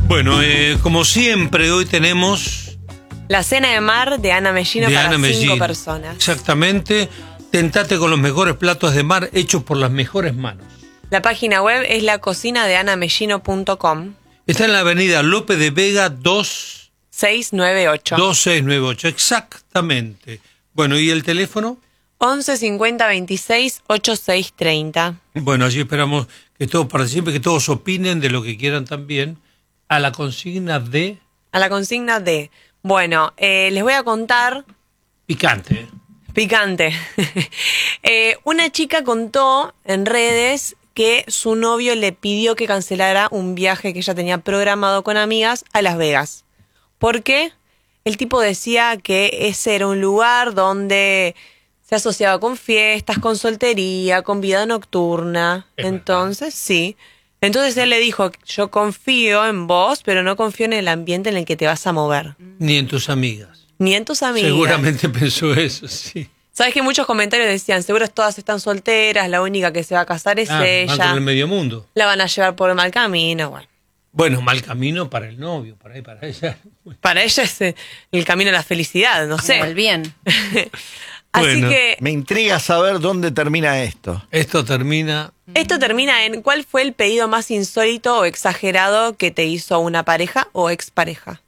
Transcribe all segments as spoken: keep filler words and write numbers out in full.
Bueno, eh, como siempre, hoy tenemos... La cena de mar de Ana Mellino de para Ana cinco Mellino. personas. Exactamente. Tentate con los mejores platos de mar hechos por las mejores manos. La página web es la cocina de ana mellino punto com. Está en la avenida Lope de Vega dos seis nueve ocho. dos seis nueve ocho, exactamente. Bueno, ¿y el teléfono? once cincuenta veintiséis ochenta y seis treinta. Bueno, allí esperamos que todos participen, que todos opinen de lo que quieran también. A la consigna de... A la consigna de... Bueno, eh, les voy a contar... Picante, ¿eh? Picante. eh, una chica contó en redes que su novio le pidió que cancelara un viaje que ella tenía programado con amigas a Las Vegas. ¿Por qué? El tipo decía que ese era un lugar donde se asociaba con fiestas, con soltería, con vida nocturna. Es Entonces, sí. Entonces él le dijo, yo confío en vos, pero no confío en el ambiente en el que te vas a mover. Ni en tus amigas. Ni en tus amigas. Seguramente pensó eso, sí. Sabes que muchos comentarios decían, seguro todas están solteras, la única que se va a casar es Ah, van ella. por el medio mundo. La van a llevar por el mal camino, bueno. Bueno, mal camino para el novio, para, para ella. Para ella es eh, el camino a la felicidad, no sé. Como el bien. Así Bueno. que Me intriga saber dónde termina esto. Esto termina... esto termina en ¿cuál fue el pedido más insólito o exagerado que te hizo una pareja o expareja?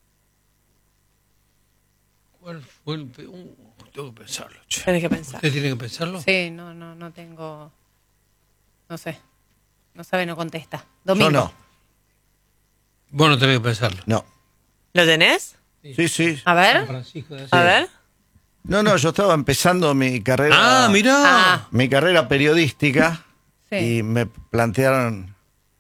¿Cuál fue el pe- uh, tengo que pensarlo, che. Tenés que pensar. ¿Usted tiene que pensarlo? Sí, no, no, no tengo. No sé. No sabe, no contesta. Domingo. Yo no, Vos no tenés que pensarlo. no. ¿Lo tenés? Sí, sí. A San ver. Francisco de Asís. A ver. No, no, yo estaba empezando mi carrera. Ah, mirá. Ah. Mi carrera periodística Sí. y me plantearon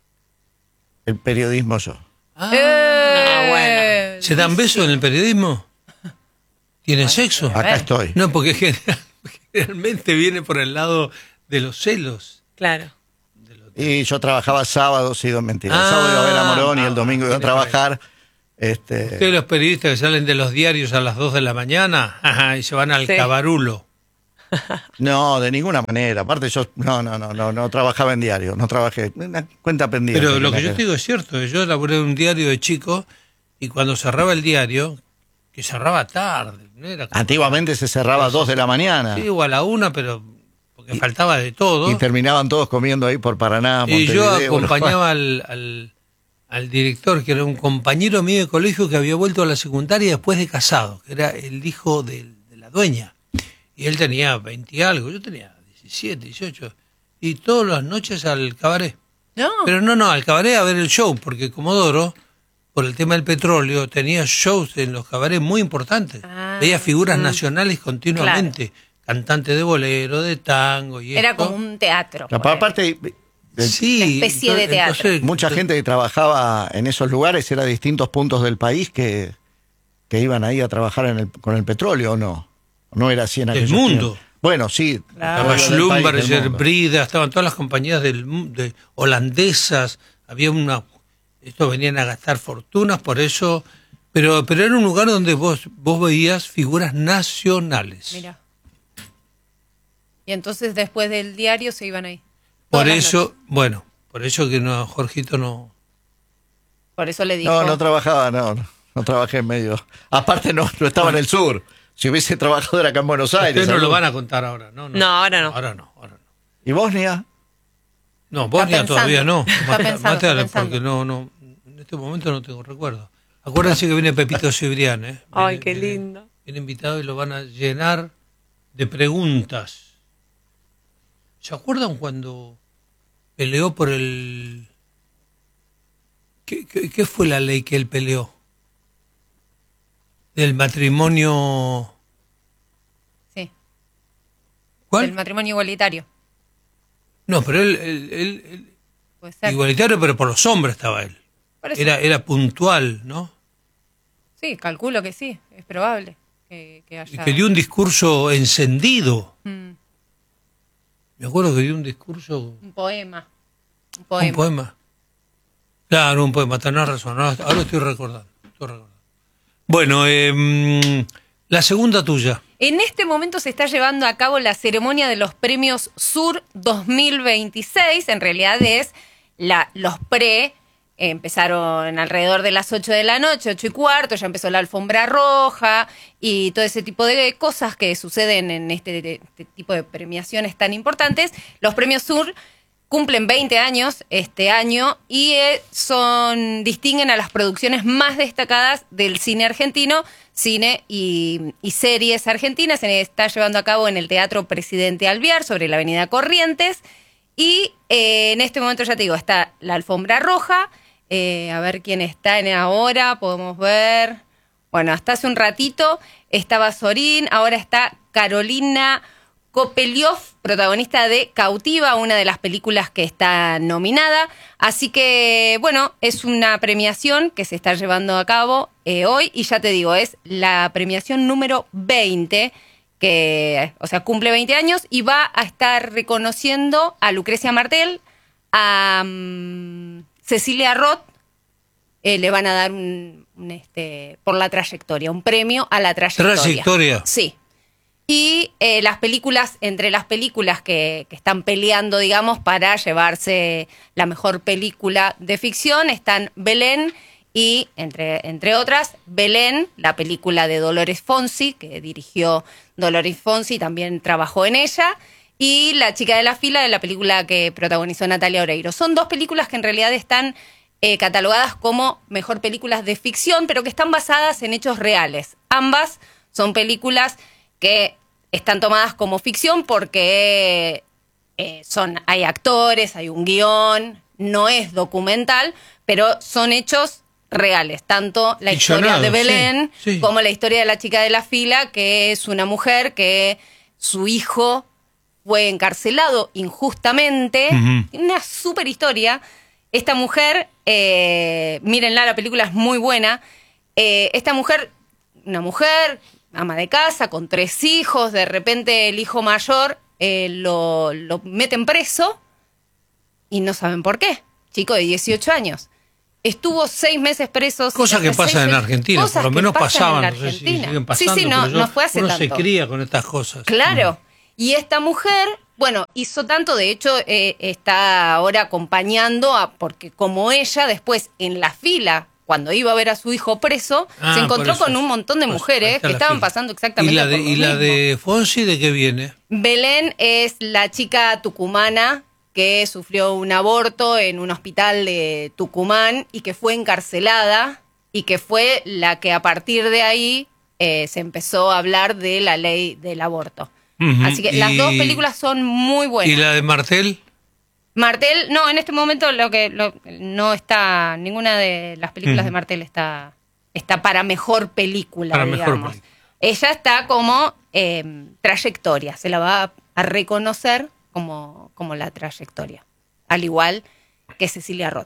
el periodismo yo. Ah, Eh, bueno. ¿Se dan besos en el periodismo? ¿Tienen sexo? Acá ver. estoy. No, porque general- generalmente viene por el lado de los celos. Claro. Y yo trabajaba sábados y dos mentiras. Ah, el sábado iba a ver a Morón y el domingo iba a tiene que ver. trabajar. Este, Ustedes los periodistas que salen de los diarios a las dos de la mañana ajá, y se van al Sí. cabarulo. no, de ninguna manera. Aparte yo no, no, no, no, no trabajaba en diario, no trabajé. Una cuenta pendiente. Pero lo que la yo te digo es cierto. Yo laburé en un diario de chico y cuando cerraba el diario, que cerraba tarde. No era como- Antiguamente se cerraba a dos de la mañana. Sí, o a la una, pero porque faltaba de todo. Y terminaban todos comiendo ahí por Paraná, Y yo Montevideo, acompañaba al, al, al director, que era un compañero mío de colegio que había vuelto a la secundaria después de casado, que era el hijo de, de la dueña. Y él tenía veinte y algo, yo tenía diecisiete, dieciocho. Y todas las noches al cabaret. No. Pero no, no, al cabaret a ver el show, porque Comodoro, por el tema del petróleo, tenía shows en los cabarets muy importantes. Ah, Veía figuras mm. nacionales continuamente, cantantes de bolero, de tango y Era esto. como un teatro. No, pero aparte, eh, Sí, Una especie de teatro. mucha gente que trabajaba en esos lugares era de distintos puntos del país que, que iban ahí a trabajar en el, con el petróleo, ¿o no? No era así en Del aquellos mundo. tiempos. Bueno, sí. Estaba del país, Schlumberger, del mundo. Brida, estaban todas las compañías del, mu- de, holandesas, había una, estos venían a gastar fortunas, por eso, pero, pero era un lugar donde vos, vos veías figuras nacionales. Mira. Y entonces después del diario se iban ahí. Por Todas las eso, noches. bueno, por eso que no, Jorgito no. Por eso le dijo. No, no trabajaba, no, no, no trabajé en medio. Aparte no, no estaba en el sur. Si hubiese trabajado era acá en Buenos Aires. Ustedes no lo algo. van a contar ahora, ¿no? No, ahora no. Ahora no, ahora no. ¿Y Bosnia? No, Bosnia pensando, todavía no. está Mata- pensando, matala, está pensando. porque no, no, en este momento no tengo recuerdo. Acuérdense que viene Pepito Cibrián, ¿eh? Ay, Viene- qué viene- lindo. Viene invitado y lo van a llenar de preguntas. ¿Se acuerdan cuando peleó por el... ¿Qué, qué, qué fue la ley que él peleó? Del matrimonio... Sí. ¿Cuál? El matrimonio igualitario. No, pero él, él- él- él- Puede ser. igualitario, pero por los hombres estaba él. Por eso. Era, era puntual, ¿no? Sí, calculo que sí. Es probable que, que Y haya. que dio un discurso encendido. Mm, Me acuerdo que dio un discurso, un poema. Un poema. un poema. Claro, un poema, tenés razón. Ahora ahora estoy recordando. Estoy recordando. Bueno, eh, la segunda tuya. En este momento se está llevando a cabo la ceremonia de los premios Sur dos mil veintiséis. En realidad es la, los pre empezaron alrededor de las ocho de la noche, ocho y cuarto, ya empezó la alfombra roja y todo ese tipo de cosas que suceden en este, este tipo de premiaciones tan importantes. Los premios Sur cumplen veinte años este año y eh, son distinguen a las producciones más destacadas del cine argentino, cine y, y series argentinas. Se está llevando a cabo en el Teatro Presidente Alvear, sobre la avenida Corrientes. Y eh, en este momento, ya te digo, está la alfombra roja. Eh, a ver quién está en ahora, podemos ver. Bueno, hasta hace un ratito estaba Sorín, ahora está Carolina Kopeliov, protagonista de Cautiva, una de las películas que está nominada. Así que, bueno, es una premiación que se está llevando a cabo eh, hoy. Y ya te digo, es la premiación número veinte, que, o sea, cumple veinte años y va a estar reconociendo a Lucrecia Martel, a um, Cecilia Roth. Eh, le van a dar un, un este por la trayectoria, un premio a la trayectoria. ¿Trayectoria? Sí. Y eh, las películas, entre las películas que, que están peleando, digamos, para llevarse la mejor película de ficción, están Belén y, entre, entre otras, Belén, la película de Dolores Fonsi, que dirigió Dolores Fonsi, también trabajó en ella, y La chica de la fila, de la película que protagonizó Natalia Oreiro. Son dos películas que en realidad están eh, catalogadas como mejor películas de ficción, pero que están basadas en hechos reales. Ambas son películas que están tomadas como ficción porque eh, son, hay actores, hay un guión, no es documental, pero son hechos reales. Tanto la historia de Belén sí, sí. como la historia de La chica de la fila, que es una mujer que su hijo fue encarcelado injustamente. Uh-huh. Una súper historia. Esta mujer, eh, mírenla, la película es muy buena. Eh, esta mujer, una mujer, ama de casa, con tres hijos, de repente el hijo mayor eh, lo, lo meten preso y no saben por qué. Chico de dieciocho años. Estuvo seis meses preso. Cosas que pasan en Argentina, por lo menos pasaban. En no sé si siguen pasando, sí, sí, no, yo, no fue hace uno tanto. se cría con estas cosas. Claro. Mm. Y esta mujer, bueno, hizo tanto, de hecho, eh, está ahora acompañando, a, porque como ella, después en la fila, cuando iba a ver a su hijo preso, ah, se encontró con un montón de mujeres que estaban fila. pasando exactamente ¿Y la de, por lo ¿Y mismo. la de Fonsi de qué viene? Belén es la chica tucumana que sufrió un aborto en un hospital de Tucumán y que fue encarcelada y que fue la que a partir de ahí eh, se empezó a hablar de la ley del aborto. Uh-huh. Así que y, las dos películas son muy buenas. ¿Y la de Martel? Martel, no, en este momento lo que lo, no está, ninguna de las películas uh-huh. de Martel está, está para mejor película, para digamos. Mejor película. Ella está como eh, trayectoria, se la va a, a reconocer como, como la trayectoria, al igual que Cecilia Roth.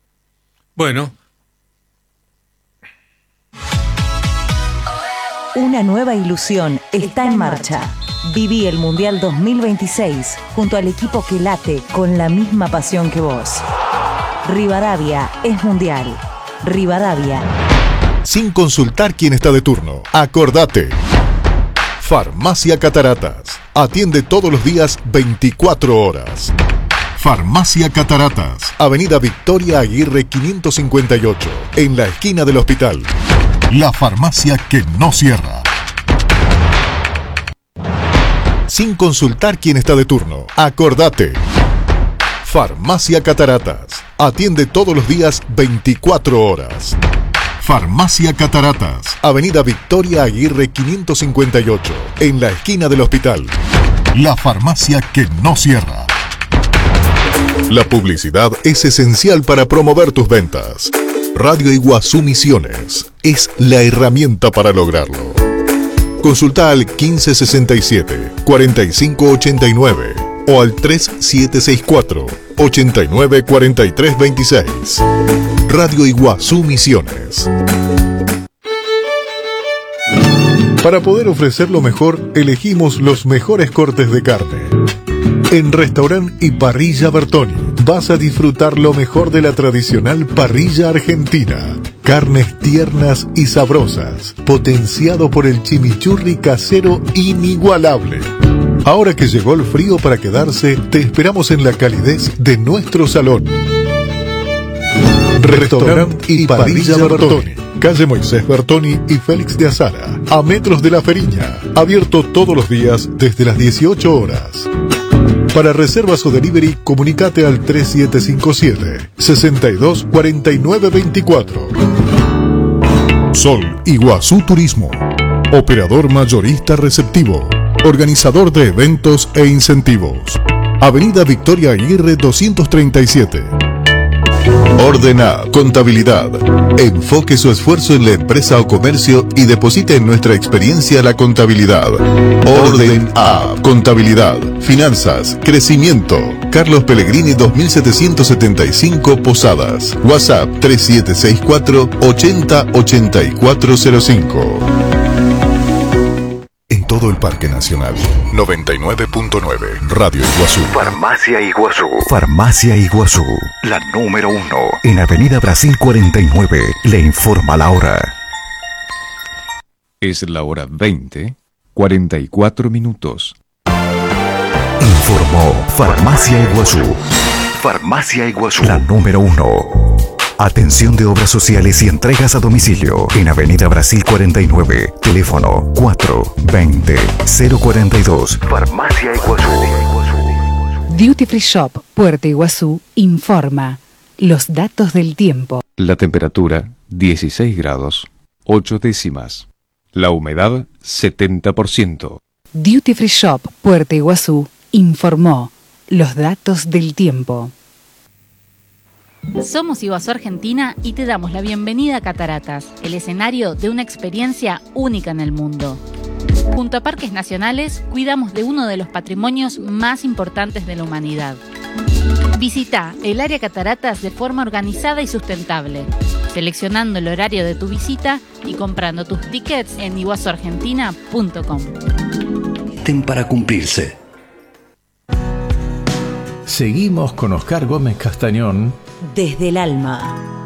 Bueno. Una nueva ilusión está en marcha. Viví el Mundial dos mil veintiséis junto al equipo que late con la misma pasión que vos. Rivadavia es mundial. Rivadavia. Sin consultar quién está de turno. Acordate. Farmacia Cataratas. Atiende todos los días veinticuatro horas. Farmacia Cataratas. Avenida Victoria Aguirre quinientos cincuenta y ocho. En la esquina del hospital. La farmacia que no cierra. Sin consultar quién está de turno. Acordate. Farmacia Cataratas. Atiende todos los días veinticuatro horas. Farmacia Cataratas. Avenida Victoria Aguirre quinientos cincuenta y ocho. En la esquina del hospital. La farmacia que no cierra. La publicidad es esencial para promover tus ventas. Radio Iguazú Misiones es la herramienta para lograrlo. Consulta al quince sesenta y siete, cuarenta y cinco ochenta y nueve o al tres siete seis cuatro, ochenta y nueve cuarenta y tres veintiséis. Radio Iguazú Misiones. Para poder ofrecer lo mejor, elegimos los mejores cortes de carne. En Restaurant y Parrilla Bertoni vas a disfrutar lo mejor de la tradicional parrilla argentina. Carnes tiernas y sabrosas, potenciado por el chimichurri casero inigualable. Ahora que llegó el frío para quedarse, te esperamos en la calidez de nuestro salón. Restaurante y Parrilla Bertoni. Calle Moisés Bertoni y Félix de Azara, a metros de La Feriña. Abierto todos los días desde las dieciocho horas. Para reservas o delivery, comunicate al tres siete cinco siete, seis dos cuatro nueve dos cuatro. Sol Iguazú Turismo. Operador mayorista receptivo. Organizador de eventos e incentivos. Avenida Victoria Aguirre doscientos treinta y siete. Ordena Contabilidad. Enfoque su esfuerzo en la empresa o comercio y deposite en nuestra experiencia la contabilidad. Orden A. Contabilidad, finanzas, crecimiento. Carlos Pellegrini dos mil setecientos setenta y cinco Posadas. WhatsApp tres siete seis cuatro, ochenta, ochenta y cuatro cero cinco. En todo el Parque Nacional. noventa y nueve punto nueve. Radio Iguazú. Farmacia Iguazú. Farmacia Iguazú. La número uno. En Avenida Brasil cuarenta y nueve. Le informa la hora. Es la hora veinte, cuarenta y cuatro minutos. Informó Farmacia Iguazú. Farmacia Iguazú. La número uno. Atención de obras sociales y entregas a domicilio. En Avenida Brasil cuarenta y nueve. Teléfono cuatro veinte, cero cuarenta y dos. Farmacia Iguazú. Duty Free Shop Puerto Iguazú informa los datos del tiempo. La temperatura dieciséis grados, ocho décimas. La humedad setenta por ciento. Duty Free Shop Puerto Iguazú informó los datos del tiempo. Somos Iguazú Argentina y te damos la bienvenida a Cataratas, el escenario de una experiencia única en el mundo. Junto a Parques Nacionales, cuidamos de uno de los patrimonios más importantes de la humanidad. Visita el área Cataratas de forma organizada y sustentable, seleccionando el horario de tu visita y comprando tus tickets en iguazú argentina punto com. Ten para cumplirse. Seguimos con Oscar Gómez Castañón. Desde el alma.